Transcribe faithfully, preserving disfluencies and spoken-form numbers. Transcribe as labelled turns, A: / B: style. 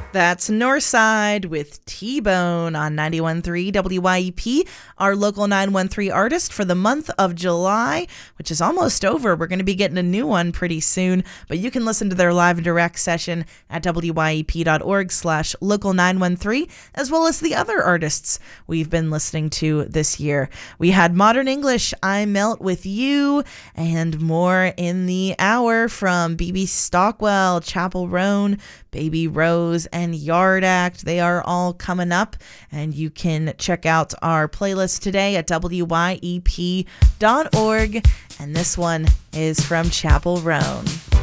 A: That's Northside with T-Bone on ninety-one point three W Y E P, our local nine one three artist for the month of July, which is almost over. We're going to be getting a new one pretty soon, but you can listen to their live and direct session at W Y E P dot org slash local nine one three, as well as the other artists we've been listening to this year. We had Modern English, I Melt With You, and more in the hour from B B Stockwell, Chapel Roan, Baby Rose, and Yard Act. They are all coming up, and you can check out our playlist today at W Y E P dot org. And this one is from Chapel Roan.